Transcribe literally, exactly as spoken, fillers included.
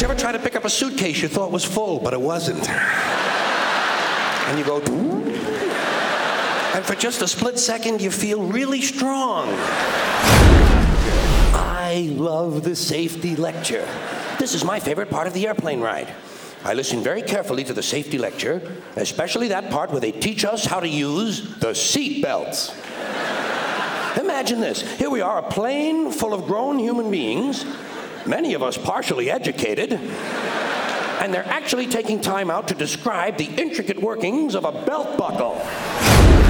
you ever try to pick up a suitcase you thought was full, but it wasn't? And you go, and for just a split second, you feel really strong. I love the safety lecture. This is my favorite part of the airplane ride. I listen very carefully to the safety lecture, especially that part where they teach us how to use the seat belts. Imagine this. Here we are, a plane full of grown human beings, many of us partially educated, and they're actually taking time out to describe the intricate workings of a belt buckle.